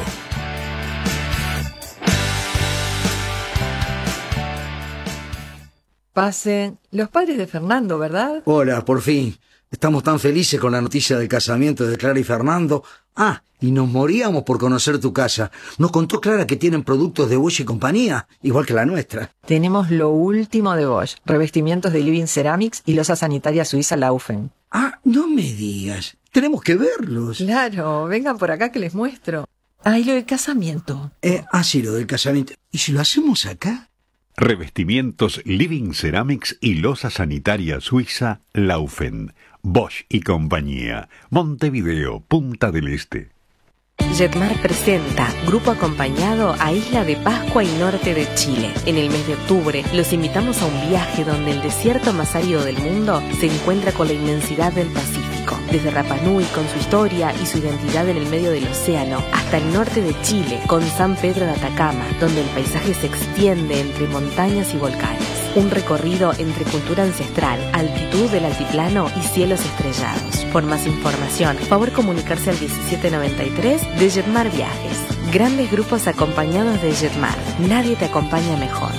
Pasen. Los padres de Fernando, ¿verdad? Hola, por fin. Estamos tan felices con la noticia del casamiento de Clara y Fernando. Ah, y nos moríamos por conocer tu casa. Nos contó Clara que tienen productos de Bosch y compañía, igual que la nuestra. Tenemos lo último de Bosch, revestimientos de Living Ceramics y losa sanitaria suiza Laufen. Ah, no me digas. Tenemos que verlos. Claro, vengan por acá que les muestro. Ah, y lo del casamiento. Eh, ah, sí, lo del casamiento. ¿Y si lo hacemos acá? Revestimientos Living Ceramics y losa sanitaria suiza Laufen. Bosch y compañía. Montevideo, Punta del Este. Jetmar presenta Grupo Acompañado a Isla de Pascua y norte de Chile. En el mes de octubre los invitamos a un viaje donde el desierto más árido del mundo se encuentra con la inmensidad del Pacífico. Desde Rapa Nui con su historia y su identidad en el medio del océano, hasta el norte de Chile con San Pedro de Atacama, donde el paisaje se extiende entre montañas y volcanes. Un recorrido entre cultura ancestral, altitud del altiplano y cielos estrellados. Por más información, favor comunicarse al diecisiete noventa y tres de Jetmar Viajes. Grandes grupos acompañados de Jetmar. Nadie te acompaña mejor.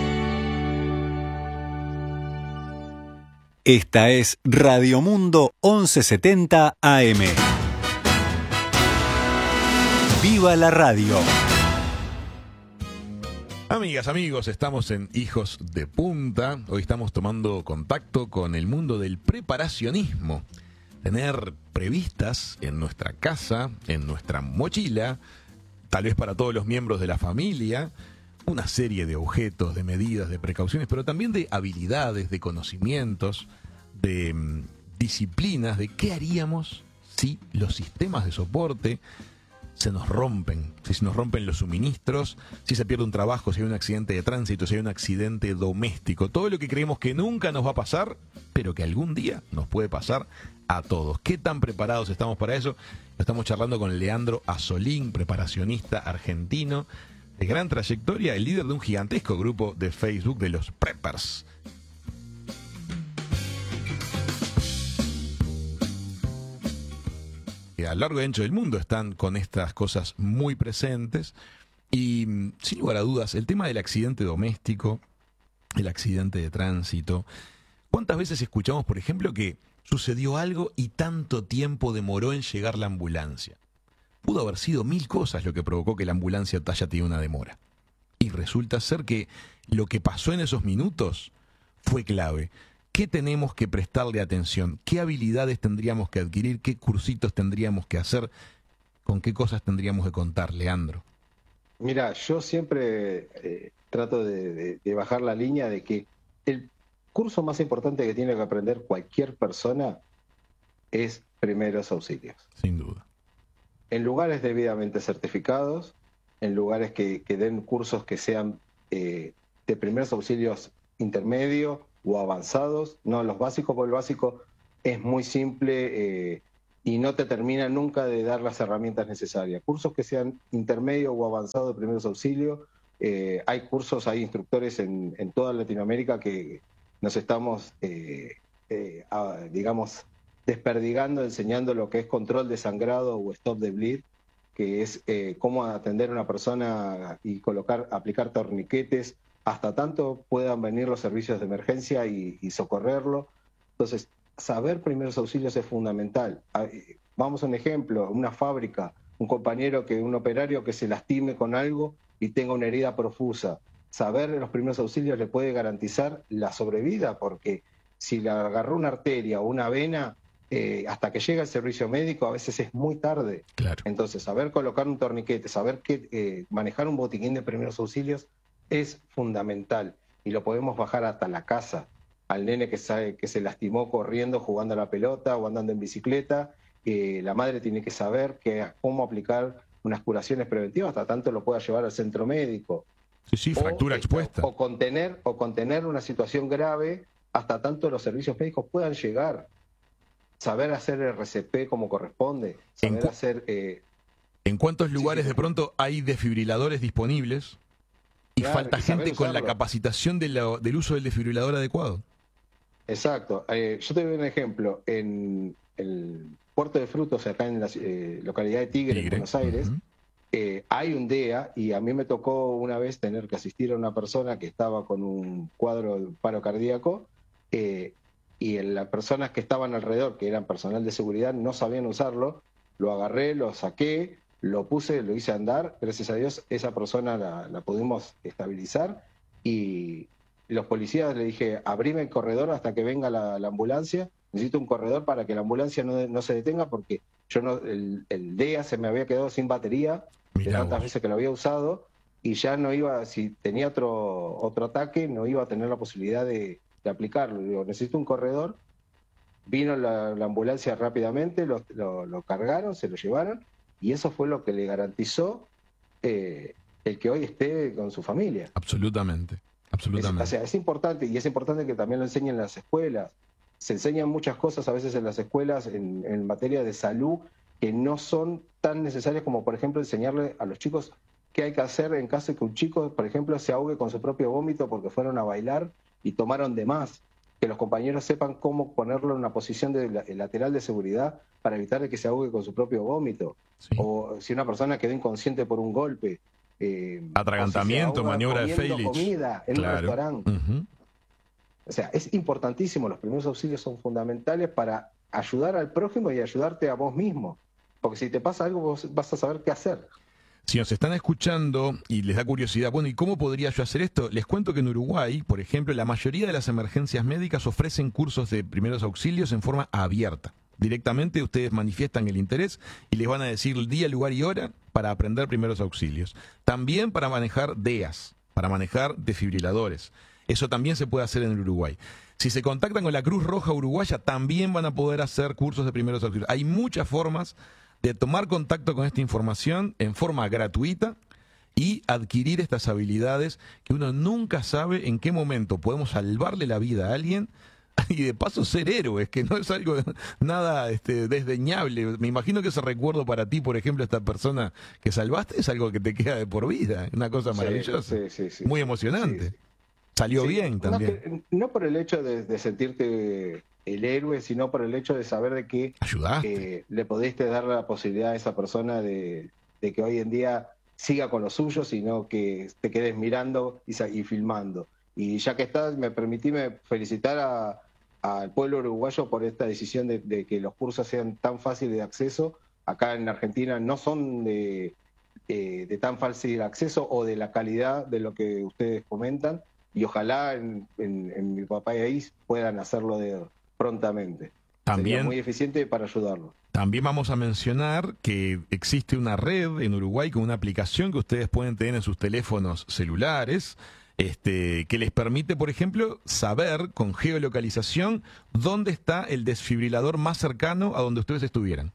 Esta es Radio Mundo once setenta A M. ¡Viva la radio! Amigas, amigos, estamos en Hijos de Punta. Hoy estamos tomando contacto con el mundo del preparacionismo. Tener previstas en nuestra casa, en nuestra mochila, tal vez para todos los miembros de la familia, una serie de objetos, de medidas, de precauciones, pero también de habilidades, de conocimientos, de mm, disciplinas, de qué haríamos si los sistemas de soporte se nos rompen, si se nos rompen los suministros, si se pierde un trabajo, si hay un accidente de tránsito, si hay un accidente doméstico, todo lo que creemos que nunca nos va a pasar, pero que algún día nos puede pasar a todos. ¿Qué tan preparados estamos para eso? Estamos charlando con Leandro Asolín, preparacionista argentino de gran trayectoria, el líder de un gigantesco grupo de Facebook de los Preppers. A lo largo y ancho del mundo están con estas cosas muy presentes y, sin lugar a dudas, el tema del accidente doméstico, el accidente de tránsito. ¿Cuántas veces escuchamos, por ejemplo, que sucedió algo y tanto tiempo demoró en llegar la ambulancia? Pudo haber sido mil cosas lo que provocó que la ambulancia haya tenido una demora. Y resulta ser que lo que pasó en esos minutos fue clave. ¿Qué tenemos que prestarle atención? ¿Qué habilidades tendríamos que adquirir? ¿Qué cursitos tendríamos que hacer? ¿Con qué cosas tendríamos que contar, Leandro? Mira, yo siempre eh, trato de, de, de bajar la línea de que el curso más importante que tiene que aprender cualquier persona es primeros auxilios. Sin duda. en lugares debidamente certificados, en lugares que, que den cursos que sean eh, de primeros auxilios intermedio o avanzados, no los básicos, porque el básico es muy simple eh, y no te termina nunca de dar las herramientas necesarias. Cursos que sean intermedio o avanzados de primeros auxilios, eh, hay cursos, hay instructores en, en toda Latinoamérica que nos estamos, eh, eh, a, digamos, desperdigando, enseñando lo que es control de sangrado o stop de bleed, que es eh, cómo atender a una persona y colocar, aplicar torniquetes, hasta tanto puedan venir los servicios de emergencia y, y socorrerlo. Entonces, saber primeros auxilios es fundamental. Vamos a un ejemplo, una fábrica, un compañero, que un operario que se lastime con algo y tenga una herida profusa. Saber los primeros auxilios le puede garantizar la sobrevida, porque si le agarró una arteria o una vena, eh, hasta que llega el servicio médico a veces es muy tarde. Claro. Entonces, saber colocar un torniquete, saber que, eh, manejar un botiquín de primeros auxilios es fundamental, y lo podemos bajar hasta la casa. Al nene que, sabe, que se lastimó corriendo, jugando a la pelota o andando en bicicleta, eh, la madre tiene que saber que, cómo aplicar unas curaciones preventivas, hasta tanto lo pueda llevar al centro médico. Sí, sí, fractura o, expuesta. O contener, o contener una situación grave hasta tanto los servicios médicos puedan llegar. Saber hacer R C P como corresponde. Saber ¿En, hacer... Eh... ¿En cuántos lugares sí, sí, de pronto hay desfibriladores disponibles y claro, falta y gente con la usarlo. capacitación de la, del uso del desfibrilador adecuado? Exacto. Eh, yo te doy un ejemplo. En el Puerto de Frutos, acá en la eh, localidad de Tigre, Tigre, en Buenos Aires, uh-huh. eh, hay un D E A, y a mí me tocó una vez tener que asistir a una persona que estaba con un cuadro de paro cardíaco, eh, y las personas que estaban alrededor, que eran personal de seguridad, no sabían usarlo. Lo agarré, lo saqué, lo puse, lo hice andar. Gracias a Dios esa persona la, la pudimos estabilizar, y los policías le dije, abrime el corredor hasta que venga la, la ambulancia. Necesito un corredor para que la ambulancia no, no se detenga, porque yo no, el, el D E A se me había quedado sin batería de tantas veces que lo había usado, y ya no iba, si tenía otro, otro ataque, no iba a tener la posibilidad de, de aplicarlo. Digo, necesito un corredor. Vino la, la ambulancia rápidamente, lo, lo, lo cargaron, se lo llevaron, y eso fue lo que le garantizó eh, el que hoy esté con su familia. Absolutamente, absolutamente. Es, o sea, es importante, y es importante que también lo enseñen en las escuelas. Se enseñan muchas cosas a veces en las escuelas en, en materia de salud que no son tan necesarias, como por ejemplo enseñarle a los chicos qué hay que hacer en caso de que un chico, por ejemplo, se ahogue con su propio vómito porque fueron a bailar y tomaron de más. Que los compañeros sepan cómo ponerlo en una posición de la, lateral de seguridad para evitar que se ahogue con su propio vómito. Sí. O si una persona quedó inconsciente por un golpe. Eh, Atragantamiento, si maniobra de Feilich. Comida en claro. un restaurante. Uh-huh. O sea, es importantísimo. Los primeros auxilios son fundamentales para ayudar al prójimo y ayudarte a vos mismo. Porque si te pasa algo, vos vas a saber qué hacer. Si nos están escuchando y les da curiosidad, bueno, ¿y cómo podría yo hacer esto? Les cuento que en Uruguay, por ejemplo, la mayoría de las emergencias médicas ofrecen cursos de primeros auxilios en forma abierta. Directamente ustedes manifiestan el interés y les van a decir el día, lugar y hora para aprender primeros auxilios. También para manejar D E As, para manejar desfibriladores. Eso también se puede hacer en el Uruguay. Si se contactan con la Cruz Roja Uruguaya, también van a poder hacer cursos de primeros auxilios. Hay muchas formas de tomar contacto con esta información en forma gratuita y adquirir estas habilidades que uno nunca sabe en qué momento podemos salvarle la vida a alguien y de paso ser héroes, que no es algo nada este, desdeñable. Me imagino que ese recuerdo para ti, por ejemplo, esta persona que salvaste, es algo que te queda de por vida, una cosa maravillosa, sí, sí, sí, muy emocionante. Sí, sí. Salió sí, bien también. No, que, no por el hecho de, de sentirte el héroe, sino por el hecho de saber de que eh, le pudiste dar la posibilidad a esa persona de, de que hoy en día siga con lo suyo, sino que te quedes mirando y, y filmando. Y ya que estás, me permitíme felicitar al pueblo uruguayo por esta decisión de, de que los cursos sean tan fáciles de acceso. Acá en Argentina no son de, de, de tan fácil acceso o de la calidad de lo que ustedes comentan, y ojalá en, en, en mi país puedan hacerlo de prontamente. También, sería muy eficiente para ayudarlo. También vamos a mencionar que existe una red en Uruguay con una aplicación que ustedes pueden tener en sus teléfonos celulares, este, que les permite, por ejemplo, saber con geolocalización dónde está el desfibrilador más cercano a donde ustedes estuvieran.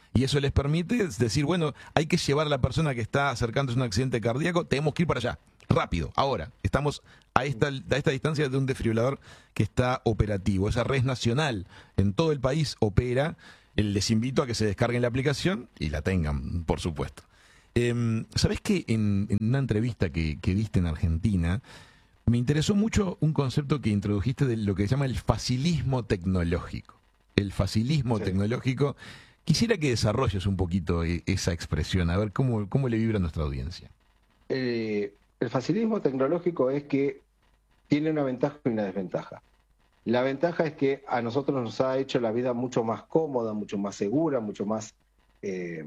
Y eso les permite decir, bueno, hay que llevar a la persona que está acercándose a un accidente cardíaco, tenemos que ir para allá, rápido, ahora. Estamos a esta, a esta distancia de un desfibrilador que está operativo. Esa red nacional en todo el país opera. Les invito a que se descarguen la aplicación y la tengan, por supuesto. Eh, ¿Sabés que en, en una entrevista que, que diste en Argentina, me interesó mucho un concepto que introdujiste de lo que se llama el facilismo tecnológico? El facilismo sí. tecnológico. Quisiera que desarrolles un poquito esa expresión, a ver cómo, cómo le vibra a nuestra audiencia. Eh, el facilismo tecnológico es que tiene una ventaja y una desventaja. La ventaja es que a nosotros nos ha hecho la vida mucho más cómoda, mucho más segura, mucho más eh,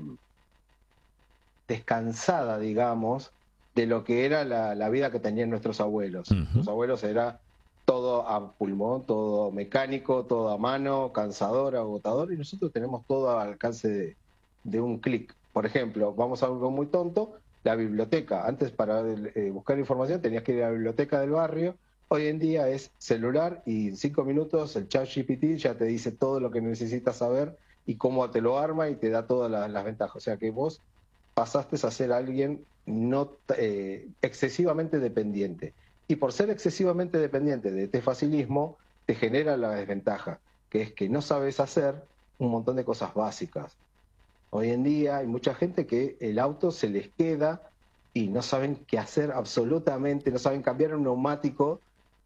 descansada, digamos, de lo que era la, la vida que tenían nuestros abuelos. Uh-huh. Los abuelos era todo a pulmón, todo mecánico, todo a mano, cansador, agotador, y nosotros tenemos todo al alcance de, de un clic. Por ejemplo, vamos a algo muy tonto, la biblioteca. Antes para eh, buscar información tenías que ir a la biblioteca del barrio. Hoy en día es celular y en cinco minutos el ChatGPT ya te dice todo lo que necesitas saber y cómo te lo arma y te da todas las, las ventajas. O sea que vos pasaste a ser alguien no eh, excesivamente dependiente. Y por ser excesivamente dependiente de este facilismo, te genera la desventaja, que es que no sabes hacer un montón de cosas básicas. Hoy en día hay mucha gente que el auto se les queda y no saben qué hacer absolutamente, no saben cambiar un neumático,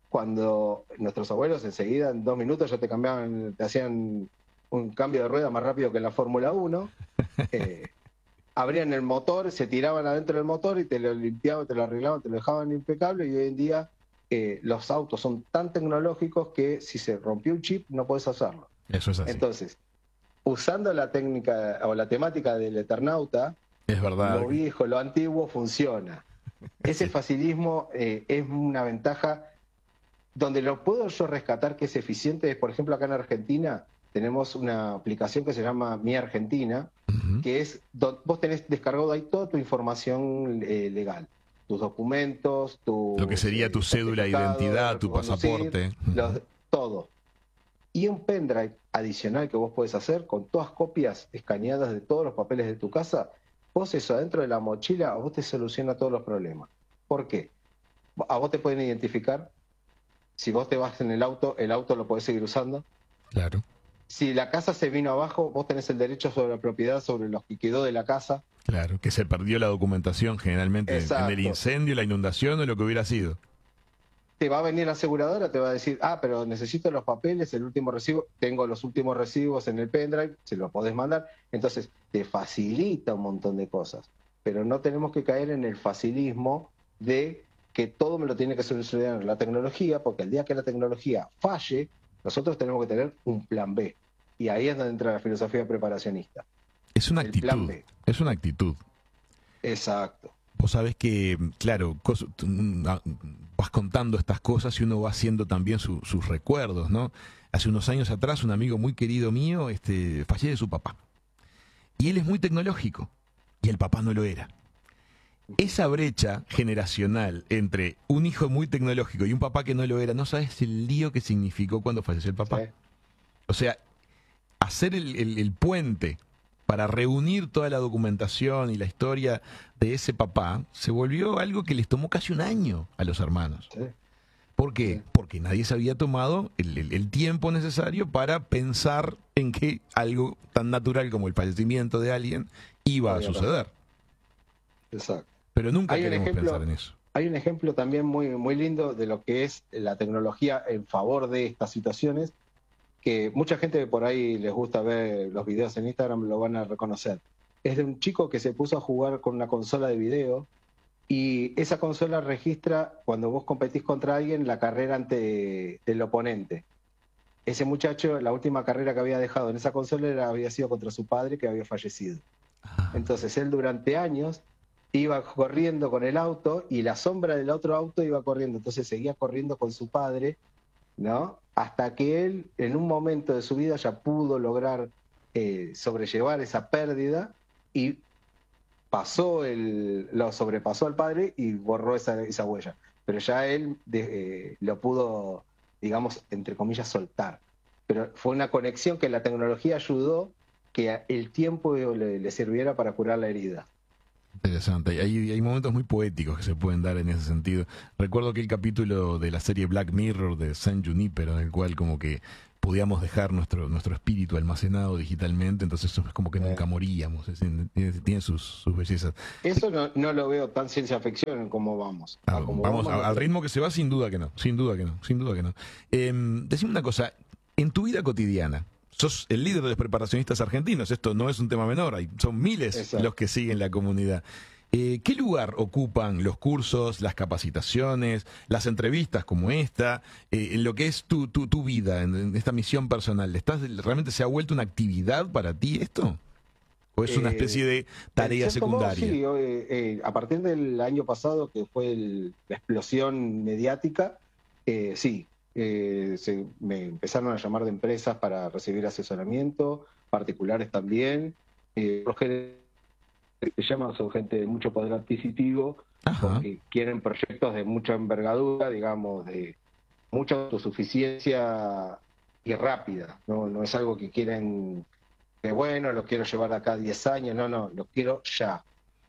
cuando nuestros abuelos enseguida en dos minutos ya te cambiaban, te hacían un cambio de rueda más rápido que en la Fórmula uno. Eh, abrían el motor, se tiraban adentro del motor y te lo limpiaban, te lo arreglaban, te lo dejaban impecable. Y hoy en día eh, los autos son tan tecnológicos que si se rompió un chip no puedes hacerlo. Eso es así. Entonces, usando la técnica o la temática del Eternauta, es verdad, lo viejo, lo antiguo funciona. Ese facilismo eh, es una ventaja. Donde lo puedo yo rescatar que es eficiente es, por ejemplo, acá en Argentina tenemos una aplicación que se llama Mi Argentina, uh-huh. que es, vos tenés descargado ahí toda tu información eh, legal, tus documentos, tu... Lo que sería tu cédula de identidad, tu pasaporte. Uh-huh. Los, todo. Y un pendrive adicional que vos podés hacer con todas copias escaneadas de todos los papeles de tu casa, vos eso adentro de la mochila, a vos te soluciona todos los problemas. ¿Por qué? A vos te pueden identificar. Si vos te vas en el auto, el auto lo podés seguir usando. Claro. Si la casa se vino abajo, vos tenés el derecho sobre la propiedad, sobre lo que quedó de la casa. Claro, que se perdió la documentación generalmente Exacto. en el incendio, la inundación o lo que hubiera sido. Te va a venir la aseguradora, te va a decir, ah, pero necesito los papeles, el último recibo, tengo los últimos recibos en el pendrive, se los podés mandar. Entonces, te facilita un montón de cosas. Pero no tenemos que caer en el facilismo de que todo me lo tiene que solucionar la tecnología, porque el día que la tecnología falle, nosotros tenemos que tener un plan B. Y ahí es donde entra la filosofía preparacionista. Es una actitud. Es una actitud. Exacto. Vos sabés que, claro, vas contando estas cosas y uno va haciendo también su, sus recuerdos, ¿no? Hace unos años atrás, un amigo muy querido mío este, fallece de su papá. Y él es muy tecnológico, y el papá no lo era. Esa brecha generacional entre un hijo muy tecnológico y un papá que no lo era, no sabes el lío que significó cuando falleció el papá. Sí. O sea, hacer el, el, el puente para reunir toda la documentación y la historia de ese papá se volvió algo que les tomó casi un año a los hermanos. Sí. ¿Por qué? Sí. Porque nadie se había tomado el, el, el tiempo necesario para pensar en que algo tan natural como el fallecimiento de alguien iba a suceder. Exacto. Pero nunca hay queremos ejemplo, pensar en eso. Hay un ejemplo también muy, muy lindo de lo que es la tecnología en favor de estas situaciones, que mucha gente que por ahí les gusta ver los videos en Instagram lo van a reconocer. Es de un chico que se puso a jugar con una consola de video y esa consola registra, cuando vos competís contra alguien, la carrera ante el oponente. Ese muchacho, la última carrera que había dejado en esa consola era, había sido contra su padre que había fallecido. Ah. Entonces él durante años iba corriendo con el auto y la sombra del otro auto iba corriendo, entonces seguía corriendo con su padre, ¿no? Hasta que él en un momento de su vida ya pudo lograr eh, sobrellevar esa pérdida y pasó el, lo sobrepasó al padre y borró esa, esa huella, pero ya él de, eh, lo pudo, digamos, entre comillas, soltar. Pero fue una conexión que la tecnología ayudó que el tiempo le, le sirviera para curar la herida. Interesante. Hay, hay momentos muy poéticos que se pueden dar en ese sentido. Recuerdo aquel capítulo de la serie Black Mirror de San Junipero, en el cual como que podíamos dejar nuestro nuestro espíritu almacenado digitalmente, entonces es como que nunca moríamos. Es, tiene, tiene sus, sus bellezas. Eso no, no lo veo tan ciencia ficción en cómo vamos. Ah, cómo vamos, vamos al ritmo que se va, sin duda que no, sin duda que no, sin duda que no. Eh, decime una cosa, en tu vida cotidiana, sos el líder de los preparacionistas argentinos, esto no es un tema menor, hay, son miles Exacto. los que siguen la comunidad. Eh, ¿Qué lugar ocupan los cursos, las capacitaciones, las entrevistas como esta, eh, en lo que es tu, tu, tu vida, en, en esta misión personal? ¿Estás, ¿Realmente se ha vuelto una actividad para ti esto? ¿O es una especie de tarea secundaria? Modo, sí, yo, eh, eh, a partir del año pasado, que fue el, la explosión mediática, eh, sí, eh, se, me empezaron a llamar de empresas para recibir asesoramiento, particulares también. Eh, los que se llaman son gente de mucho poder adquisitivo, que quieren proyectos de mucha envergadura, digamos, de mucha autosuficiencia y rápida. No, no es algo que quieren, que bueno, lo quiero llevar acá diez años, no, no, lo quiero ya.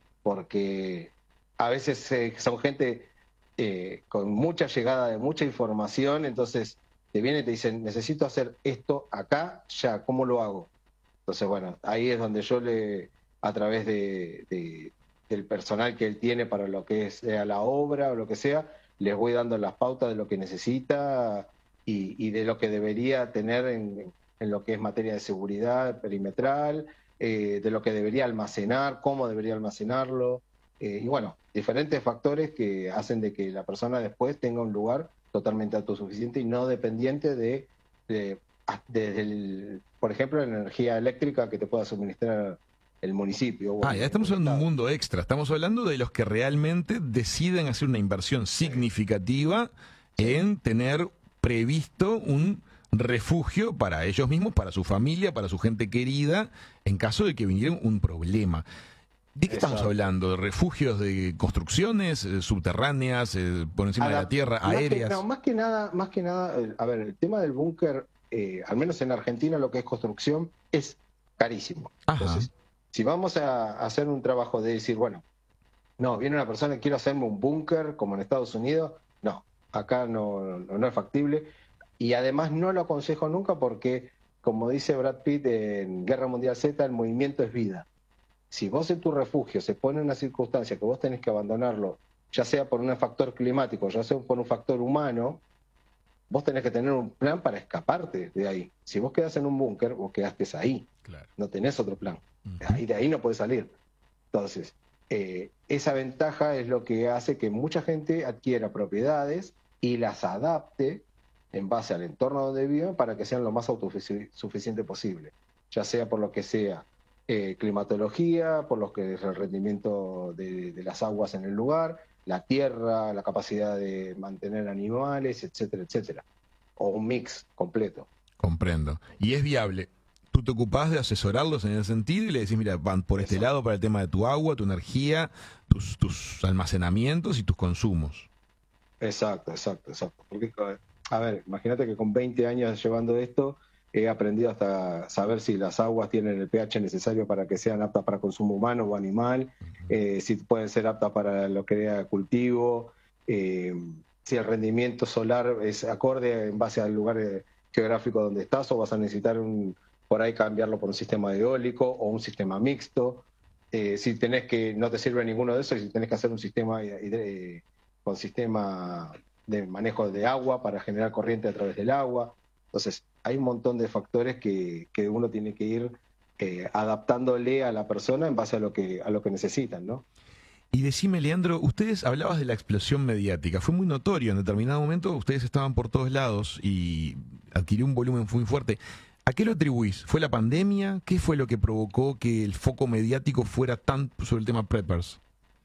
Porque a veces eh, son gente eh, con mucha llegada de mucha información, entonces te vienen y te dicen, necesito hacer esto acá, ya, ¿cómo lo hago? Entonces, bueno, ahí es donde yo le, a través de, de, del personal que él tiene para lo que es sea la obra o lo que sea, les voy dando las pautas de lo que necesita y, y de lo que debería tener en, en lo que es materia de seguridad perimetral, eh, de lo que debería almacenar, cómo debería almacenarlo, eh, y bueno, diferentes factores que hacen de que la persona después tenga un lugar totalmente autosuficiente y no dependiente de, de, de el, por ejemplo, la energía eléctrica que te pueda suministrar el municipio. Bueno, ah, ya estamos hablando de un mundo extra, estamos hablando de los que realmente deciden hacer una inversión significativa sí. en tener previsto un refugio para ellos mismos, para su familia, para su gente querida, en caso de que viniera un problema. ¿De qué Exacto. estamos hablando? ¿De refugios de construcciones eh, subterráneas, eh, por encima Ahora, de la tierra, más aéreas? Que, no, más que nada, más que nada, a ver, el tema del búnker, eh, al menos en Argentina, lo que es construcción es carísimo. Ajá. Entonces, si vamos a hacer un trabajo de decir, bueno, no, viene una persona y quiere hacerme un búnker como en Estados Unidos, no, acá no, no, no es factible. Y además no lo aconsejo nunca porque, como dice Brad Pitt en Guerra Mundial Z, el movimiento es vida. Si vos en tu refugio se pone una circunstancia que vos tenés que abandonarlo, ya sea por un factor climático, ya sea por un factor humano, vos tenés que tener un plan para escaparte de ahí. Si vos quedás en un búnker, vos quedaste ahí. Claro. No tenés otro plan. Uh-huh. Ahí, de ahí no podés salir. Entonces, eh, esa ventaja es lo que hace que mucha gente adquiera propiedades y las adapte en base al entorno donde viven para que sean lo más autosuficiente posible. Ya sea por lo que sea eh, climatología, por lo que es el rendimiento de, de las aguas en el lugar, la tierra, la capacidad de mantener animales, etcétera, etcétera. O un mix completo. Comprendo. ¿Y es viable? ¿Tú te ocupás de asesorarlos en ese sentido y le decís, mira, van por este Eso. lado para el tema de tu agua, tu energía, tus, tus almacenamientos y tus consumos? Exacto, exacto, exacto. Porque, a ver, imagínate que con veinte años llevando esto, he aprendido hasta saber si las aguas tienen el pH necesario para que sean aptas para consumo humano o animal, uh-huh. eh, si pueden ser aptas para lo que era cultivo, eh, si el rendimiento solar es acorde en base al lugar geográfico donde estás, o vas a necesitar un, por ahí cambiarlo por un sistema eólico o un sistema mixto. Eh, si tenés que, no te sirve ninguno de esos, si tenés que hacer un sistema eh, con sistema de manejo de agua para generar corriente a través del agua. Entonces, hay un montón de factores que, que uno tiene que ir eh, adaptándole a la persona en base a lo que a lo que necesitan, ¿no? Y decime, Leandro, ustedes hablabas de la explosión mediática. Fue muy notorio, en determinado momento ustedes estaban por todos lados y adquirió un volumen muy fuerte. ¿A qué lo atribuís? ¿Fue la pandemia? ¿Qué fue lo que provocó que el foco mediático fuera tan sobre el tema preppers?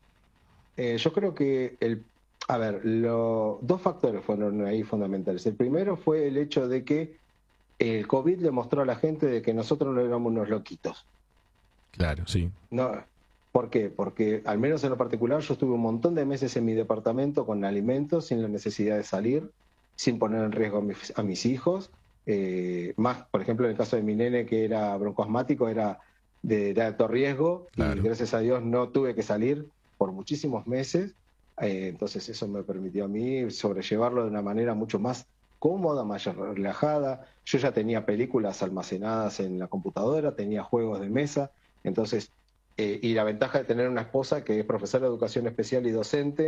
Eh, yo creo que el A ver, lo, dos factores fueron ahí fundamentales. El primero fue el hecho de que el COVID le mostró a la gente de que nosotros no éramos unos loquitos. Claro, sí. No, ¿por qué? Porque, al menos en lo particular, yo estuve un montón de meses en mi departamento con alimentos, sin la necesidad de salir, sin poner en riesgo a mis, a mis hijos, eh, más, por ejemplo, en el caso de mi nene que era broncoasmático, era de, de alto riesgo, claro. Y gracias a Dios no tuve que salir por muchísimos meses, eh, entonces eso me permitió a mí sobrellevarlo de una manera mucho más cómoda, más relajada. Yo ya tenía películas almacenadas en la computadora, tenía juegos de mesa, entonces, eh, y la ventaja de tener una esposa que es profesora de educación especial y docente,